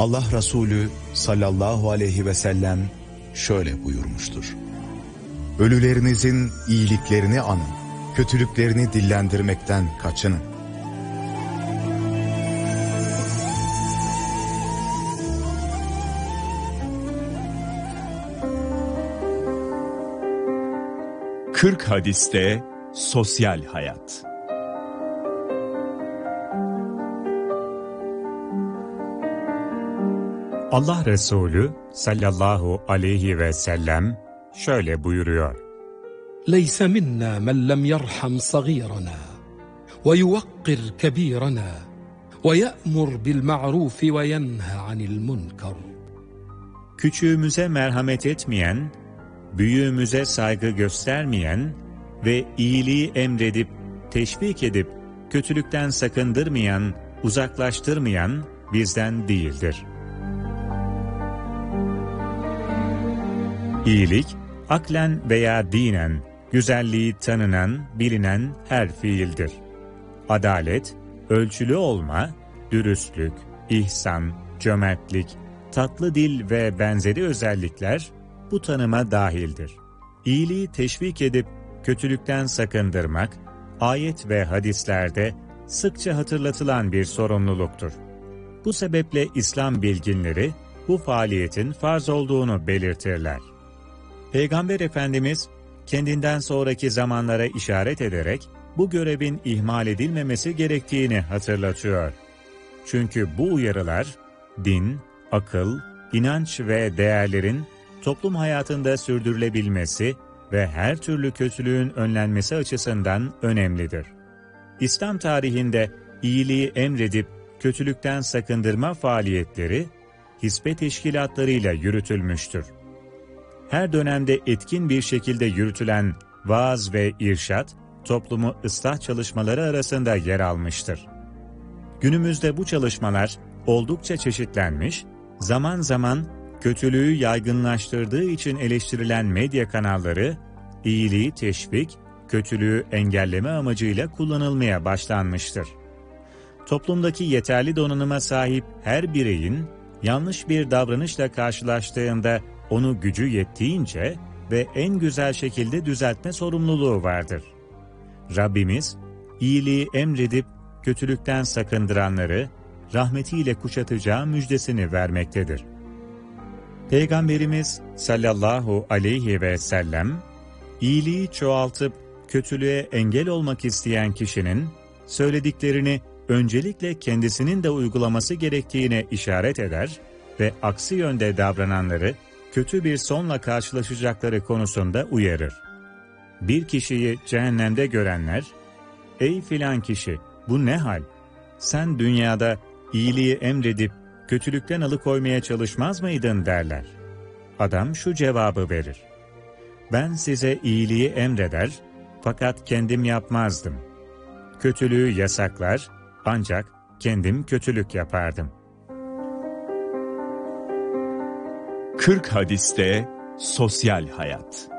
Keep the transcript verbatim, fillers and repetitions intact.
Allah Resulü sallallahu aleyhi ve sellem şöyle buyurmuştur: ölülerinizin iyiliklerini anın, kötülüklerini dillendirmekten kaçının. kırk hadiste sosyal hayat. Allah Resulü sallallahu aleyhi ve sellem şöyle buyuruyor: لَيْسَ مِنَّا مَنْ لَمْ يَرْحَمْ صَغِيرَنَا وَيُوَقِّرْ كَبِيرَنَا وَيَأْمُرْ بِالْمَعْرُوفِ وَيَنْهَى عَنِ الْمُنْكَرِ. Küçüğümüze merhamet etmeyen, büyüğümüze saygı göstermeyen ve iyiliği emredip, teşvik edip, kötülükten sakındırmayan, uzaklaştırmayan bizden değildir. İyilik, aklen veya dinen, güzelliği tanınan, bilinen her fiildir. Adalet, ölçülü olma, dürüstlük, ihsan, cömertlik, tatlı dil ve benzeri özellikler bu tanıma dahildir. İyiliği teşvik edip kötülükten sakındırmak, ayet ve hadislerde sıkça hatırlatılan bir sorumluluktur. Bu sebeple İslam bilginleri bu faaliyetin farz olduğunu belirtirler. Peygamber Efendimiz kendinden sonraki zamanlara işaret ederek bu görevin ihmal edilmemesi gerektiğini hatırlatıyor. Çünkü bu uyarılar din, akıl, inanç ve değerlerin toplum hayatında sürdürülebilmesi ve her türlü kötülüğün önlenmesi açısından önemlidir. İslam tarihinde iyiliği emredip kötülükten sakındırma faaliyetleri hisbe teşkilatlarıyla yürütülmüştür. Her dönemde etkin bir şekilde yürütülen vaaz ve irşat, toplumu ıslah çalışmaları arasında yer almıştır. Günümüzde bu çalışmalar oldukça çeşitlenmiş, zaman zaman kötülüğü yaygınlaştırdığı için eleştirilen medya kanalları, iyiliği teşvik, kötülüğü engelleme amacıyla kullanılmaya başlanmıştır. Toplumdaki yeterli donanıma sahip her bireyin, yanlış bir davranışla karşılaştığında onu gücü yettiğince ve en güzel şekilde düzeltme sorumluluğu vardır. Rabbimiz, iyiliği emredip kötülükten sakındıranları rahmetiyle kuşatacağı müjdesini vermektedir. Peygamberimiz sallallahu aleyhi ve sellem, iyiliği çoğaltıp kötülüğe engel olmak isteyen kişinin söylediklerini öncelikle kendisinin de uygulaması gerektiğine işaret eder ve aksi yönde davrananları kötü bir sonla karşılaşacakları konusunda uyarır. Bir kişiyi cehennemde görenler, "Ey filan kişi, bu ne hal? Sen dünyada iyiliği emredip kötülükten alıkoymaya çalışmaz mıydın?" derler. Adam şu cevabı verir: "Ben size iyiliği emreder, fakat kendim yapmazdım. Kötülüğü yasaklar, ancak kendim kötülük yapardım." kırk hadiste sosyal hayat.